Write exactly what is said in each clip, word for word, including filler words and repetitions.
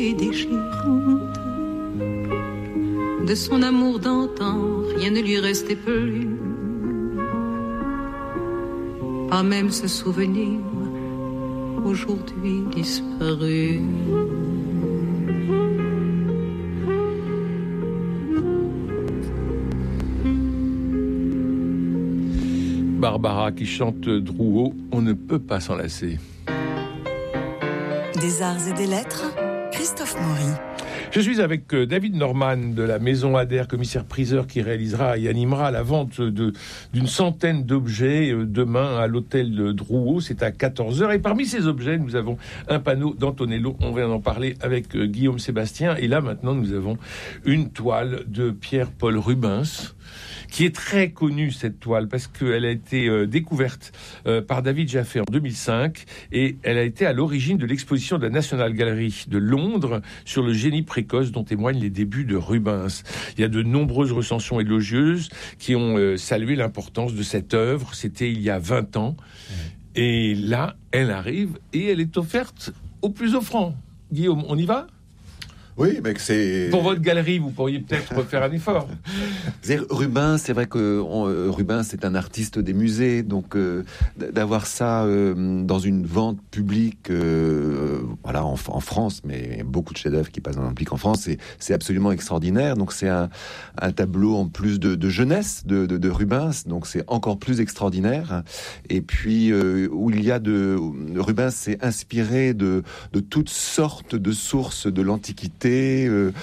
déchirante. De son amour d'antan, rien ne lui restait plus. Pas même ce souvenir, aujourd'hui disparu. Barbara qui chante Drouot, on ne peut pas s'en lasser. Des arts et des lettres, Christophe Maury. Je suis avec David Norman de la Maison Adair, commissaire-priseur, qui réalisera et animera la vente de, d'une centaine d'objets demain à l'hôtel Drouot. C'est à quatorze heures. Et parmi ces objets, nous avons un panneau d'Antonello. On vient d'en parler avec Guillaume Sébastien. Et là, maintenant, nous avons une toile de Pierre-Paul Rubens, qui est très connue, cette toile, parce qu'elle a été euh, découverte euh, par David Jaffé en deux mille cinq, et elle a été à l'origine de l'exposition de la National Gallery de Londres sur le génie précoce dont témoignent les débuts de Rubens. Il y a de nombreuses recensions élogieuses qui ont euh, salué l'importance de cette œuvre. C'était il y a vingt ans. Mmh. Et là, elle arrive et elle est offerte au plus offrant. Guillaume, on y va ? Oui, mais c'est... Pour votre galerie, vous pourriez peut-être faire un effort. Rubens, c'est vrai que on, euh, Rubens est un artiste des musées, donc euh, d'avoir ça euh, dans une vente publique, euh, voilà, en, en France, mais beaucoup de chefs-d'œuvre qui passent dans un public en France, c'est, c'est absolument extraordinaire. Donc c'est un, un tableau en plus de, de jeunesse de, de, de Rubens, donc c'est encore plus extraordinaire. Et puis euh, où il y a de Rubens s'est inspiré de, de toutes sortes de sources de l'Antiquité. Euh,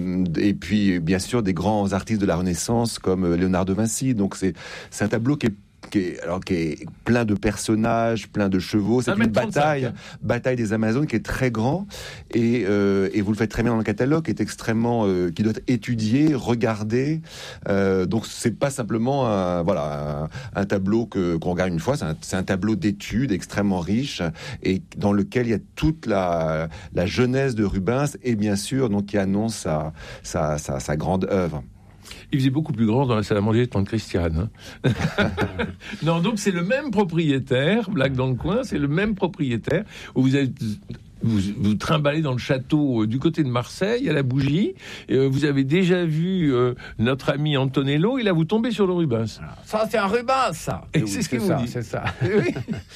et puis bien sûr des grands artistes de la Renaissance comme Léonard de Vinci. Donc c'est, c'est un tableau qui est Qui est, alors, qui est plein de personnages, plein de chevaux. C'est une bataille, bataille des Amazones qui est très grand. Et, euh, et vous le faites très bien dans le catalogue, qui est extrêmement, euh, qui doit être étudié, regardé. Euh, donc c'est pas simplement un, voilà, un, un tableau que, qu'on regarde une fois. C'est un, c'est un tableau d'études extrêmement riche et dans lequel il y a toute la, la jeunesse de Rubens et bien sûr, donc, qui annonce sa, sa, sa, sa grande œuvre. Il faisait beaucoup plus grand dans la salle à manger de Tante Christiane. Hein. Non, donc c'est le même propriétaire, blague dans le coin, c'est le même propriétaire, où vous êtes... Vous, vous trimballez dans le château euh, du côté de Marseille, à la bougie, et, euh, vous avez déjà vu euh, notre ami Antonello, et là vous tombez sur le Rubens. Ça, c'est un Rubens, ça. Et c'est, c'est ce qu'il vous dit. C'est ça. Oui.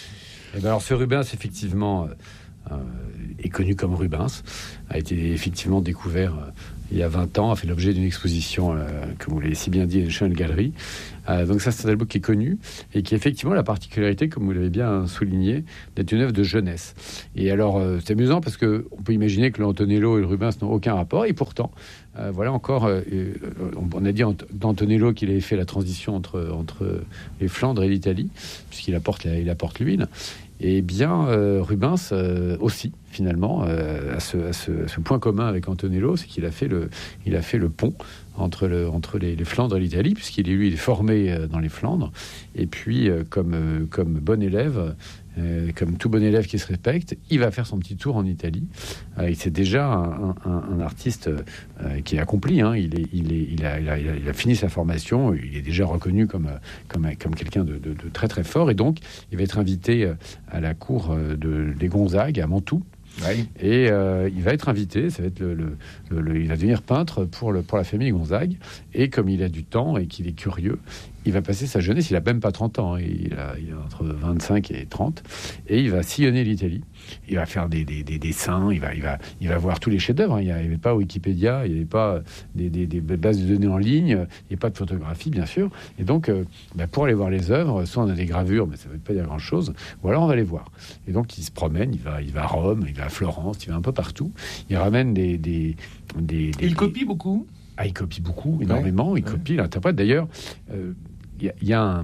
Et ben alors, ce Rubens, effectivement, euh, est connu comme Rubens, a été effectivement découvert euh, il y a vingt ans, a fait l'objet d'une exposition, euh, comme vous l'avez si bien dit, à la National Gallery. Euh, donc ça, c'est un tableau qui est connu et qui a effectivement la particularité, comme vous l'avez bien souligné, d'être une œuvre de jeunesse. Et alors, euh, c'est amusant parce que on peut imaginer que l'Antonello et le Rubens n'ont aucun rapport, et pourtant, euh, voilà encore, euh, euh, on a dit d'Antonello qu'il avait fait la transition entre, entre les Flandres et l'Italie, puisqu'il apporte, la, il apporte l'huile. Et bien, euh, Rubens euh, aussi, finalement, euh, à, ce, à, ce, à ce point commun avec Antonello, c'est qu'il a fait le, il a fait le pont entre, le, entre les, les Flandres et l'Italie, puisqu'il est, lui, il est formé euh, dans les Flandres. Et puis, euh, comme, euh, comme bon élève, euh, comme tout bon élève qui se respecte, il va faire son petit tour en Italie. Euh, c'est déjà un, un, un artiste euh, qui est accompli. Hein. Il, est, il, est, il, a, il, a, il, a, il a fini sa formation. Il est déjà reconnu comme, comme, comme quelqu'un de, de, de très très fort. Et donc, il va être invité à la cour de, des Gonzague à Mantoue. Oui. Et euh, il va être invité, ça va être le, le, le, le, il va devenir peintre pour, le, pour la famille Gonzague. Et comme il a du temps et qu'il est curieux, il va passer sa jeunesse, il n'a même pas trente ans, hein, il, a, il a entre vingt-cinq et trente, et il va sillonner l'Italie. Il va faire des, des, des dessins, il va, il, va, il va voir tous les chefs-d'œuvre. Hein. Il n'y avait pas Wikipédia, il n'y avait pas des, des, des bases de données en ligne, il n'y avait pas de photographie, bien sûr. Et donc, euh, bah, pour aller voir les œuvres, soit on a des gravures, mais ça ne veut pas dire grand-chose, ou alors on va les voir. Et donc, il se promène, il va, il va à Rome, il va à Florence, il va un peu partout. Il ramène des... des, des, des il copie beaucoup. Ah, il copie beaucoup, énormément. Ouais, il copie, ouais. Il interprète. D'ailleurs, euh, il y, y a un,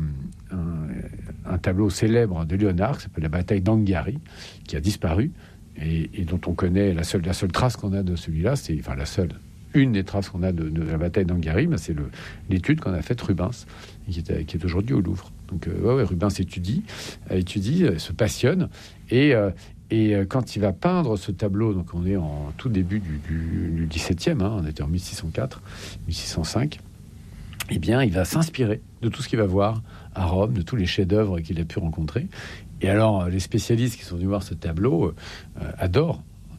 un, un tableau célèbre de Léonard qui s'appelle la bataille d'Anghiari, qui a disparu et, et dont on connaît la seule, la seule trace qu'on a de celui-là, c'est enfin la seule, une des traces qu'on a de, de la bataille d'Anghiari, ben c'est le, l'étude qu'on a faite Rubens, et qui, est, qui est aujourd'hui au Louvre. Donc, euh, ouais, ouais, Rubens étudie, étudie, se passionne et euh, Et quand il va peindre ce tableau, donc on est en tout début du, du, du dix-septième, hein, on était en mille six cent quatre, mille six cent cinq, eh bien, il va s'inspirer de tout ce qu'il va voir à Rome, de tous les chefs-d'œuvre qu'il a pu rencontrer. Et alors, les spécialistes qui sont venus voir ce tableau euh, adorent,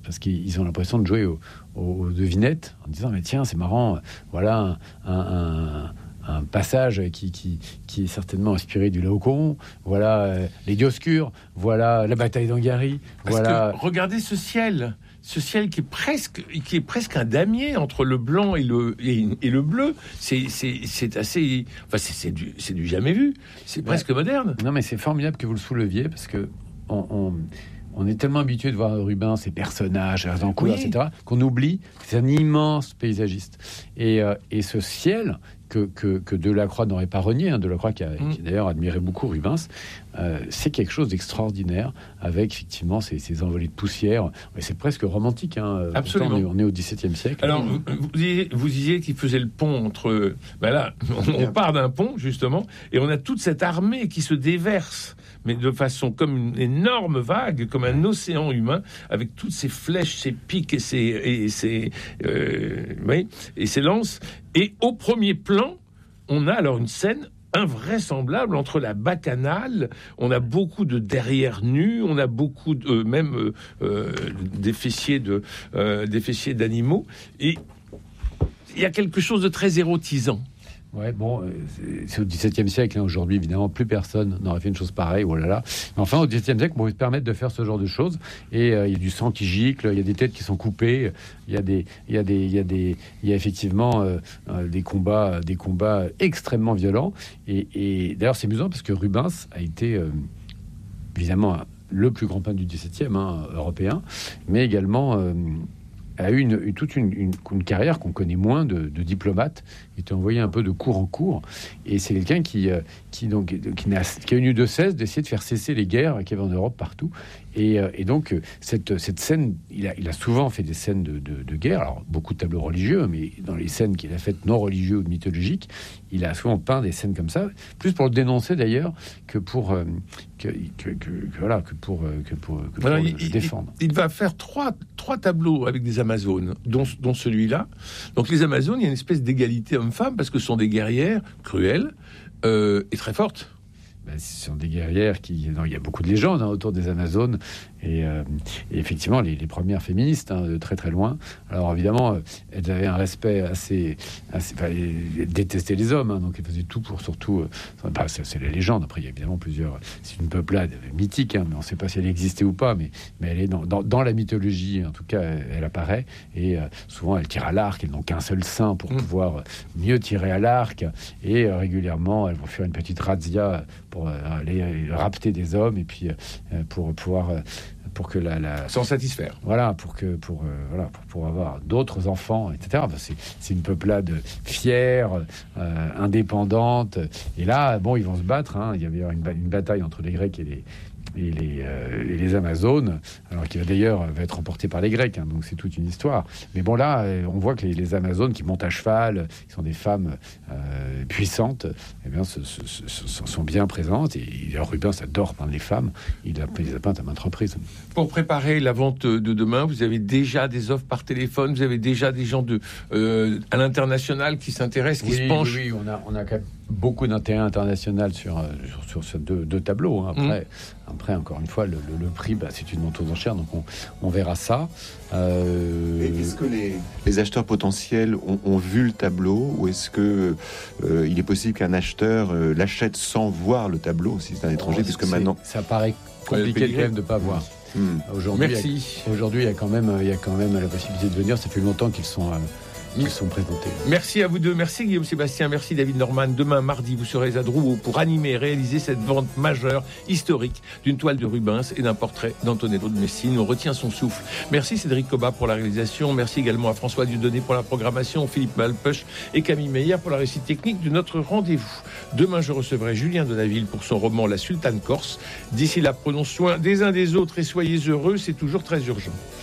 parce qu'ils ont l'impression de jouer aux, aux devinettes en disant mais tiens c'est marrant, voilà un, un, un passage qui, qui, qui est certainement inspiré du Laocoon, voilà euh, les Dioscures, voilà la bataille d'Angari, Parce voilà. que, regardez ce ciel. Ce ciel qui est presque, qui est presque un damier entre le blanc et le, et, et le bleu, c'est, c'est, c'est assez, enfin c'est, c'est, du, c'est du jamais vu, c'est ouais. presque moderne. Non mais c'est formidable que vous le souleviez parce que on, on, on est tellement habitué de voir Rubens, ses personnages, en couleur, oui. et cetera, qu'on oublie que c'est un immense paysagiste. Et, euh, et ce ciel que, que, que Delacroix n'aurait pas renié, hein, Delacroix qui a, mm. qui a d'ailleurs admiré beaucoup Rubens, euh, c'est quelque chose d'extraordinaire, avec effectivement ces, ces envolées de poussière. Et c'est presque romantique. Hein. Absolument. Pourtant, on, est, on est au dix-septième siècle. Alors, vous, vous, disiez, vous disiez qu'il faisait le pont entre... Ben là, on, on part d'un pont, justement, et on a toute cette armée qui se déverse, mais de façon comme une énorme vague, comme un océan humain, avec toutes ces flèches, ces pics et ces, et ces, euh, oui, et ces lances. Et au premier plan, on a alors une scène invraisemblable entre la bacchanale, on a beaucoup de derrière nus, on a beaucoup de, euh, même euh, euh, des fessiers de euh, des fessiers d'animaux, et il y a quelque chose de très érotisant. Ouais, bon, c'est au dix-septième siècle. Hein. Aujourd'hui, évidemment, plus personne n'aurait fait une chose pareille. Oh là là. Mais enfin, au dix-septième siècle, on pouvait se permettre de faire ce genre de choses. Et euh, il y a du sang qui gicle, il y a des têtes qui sont coupées, il y a des, il y a des, il y a des, il y a effectivement euh, des combats, des combats extrêmement violents. Et, et d'ailleurs, c'est amusant parce que Rubens a été euh, évidemment le plus grand peintre du dix-septième, hein, européen, mais également euh, a eu une, une, toute une, une, une carrière qu'on connaît moins de, de diplomate. Il était envoyé un peu de cours en cours. Et c'est quelqu'un qui, euh, qui, donc, qui, n'a, qui a eu de cesse d'essayer de faire cesser les guerres qu'il y avait en Europe partout. Et, euh, et donc, cette, cette scène, il a, il a souvent fait des scènes de, de, de guerre. Alors, beaucoup de tableaux religieux, mais dans les scènes qu'il a faites non religieux ou mythologiques, il a souvent peint des scènes comme ça, plus pour le dénoncer d'ailleurs que pour, euh, que, que, que, que, voilà, que pour, que pour, que pour Alors, le, il, le défendre. Il, il va faire trois, trois tableaux avec des Amazones, dont, dont celui-là. Donc, les Amazones, il y a une espèce d'égalité homme-femme parce que ce sont des guerrières cruelles euh, et très fortes. Ben, ce sont des guerrières qui... Non, il y a beaucoup de légendes hein, autour des Amazones. Et, euh, et effectivement, les, les premières féministes, hein, de très très loin. Alors évidemment, euh, elles avaient un respect assez... assez enfin, elles détestaient les hommes, hein, donc elles faisaient tout pour surtout... Euh, bah, c'est, c'est la légende. Après, il y a évidemment plusieurs... C'est une peuplade mythique, hein, mais on ne sait pas si elle existait ou pas. Mais, mais elle est dans, dans, dans la mythologie, en tout cas, elle, elle apparaît. Et euh, souvent, elles tirent à l'arc. Elles n'ont qu'un seul sein pour mmh. pouvoir mieux tirer à l'arc. Et euh, régulièrement, elles vont faire une petite razzia pour euh, aller rapter des hommes et puis euh, pour pouvoir... Euh, pour que la, la s'en satisfaire. Voilà, pour que pour euh, voilà pour, pour avoir d'autres enfants, et cetera. C'est, c'est une peuplade fière, euh, indépendante. Et là, bon, ils vont se battre. Hein. Il y avait une, une bataille entre les Grecs et les et les, euh, et les Amazones, alors qui va d'ailleurs va être remportée par les Grecs, hein, donc c'est toute une histoire. Mais bon, là, on voit que les, les Amazones qui montent à cheval, qui sont des femmes euh, puissantes, eh bien, ce, ce, ce, sont bien présentes. Et Rubens adore peindre les femmes. Il, a, il les a peintes à maintes reprises. Pour préparer la vente de demain, vous avez déjà des offres par téléphone, vous avez déjà des gens de, euh, à l'international qui s'intéressent, qui oui, se penchent. Oui, on a, on a quand même beaucoup d'intérêt international sur, sur, sur ces deux, deux tableaux. Hein. Après, mmh. après, encore une fois, le, le, le prix, bah, c'est une vente aux enchères, donc on, on verra ça. Euh... Et est-ce que les, les acheteurs potentiels ont, ont vu le tableau, ou est-ce que euh, il est possible qu'un acheteur euh, l'achète sans voir le tableau, si c'est un étranger, oh, puisque c'est, maintenant... Ça paraît compliqué ouais, quand même de ne pas voir. Mmh. Aujourd'hui, Merci. Il y a, aujourd'hui, il y a quand même, il y a quand même la possibilité de venir. Ça fait longtemps qu'ils sont... Euh, Ils sont présentés. Merci à vous deux. Merci Guillaume Sébastien. Merci David Norman. Demain, mardi, vous serez à Drouot pour animer et réaliser cette vente majeure, historique, d'une toile de Rubens et d'un portrait d'Antonello de Messine. On retient son souffle. Merci Cédric Cobat pour la réalisation. Merci également à François Dieudonné pour la programmation, Philippe Malpeuch et Camille Meyer pour la réussite technique de notre rendez-vous. Demain, je recevrai Julien Denaville pour son roman La Sultane Corse. D'ici là, prenons soin des uns des autres et soyez heureux. C'est toujours très urgent.